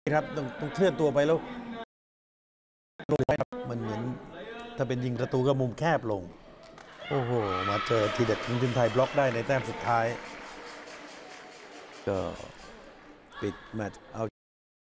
ครับต้องเคลื่อนตัวไปแล้วมันเหมือนถ้าเป็นยิงประตูก็มุมแคบลงโอ้โหมาเจอทีเด็ดของทีมไทยบล็อกได้ในแต้มสุดท้ายก็ปิดแมตช์เอา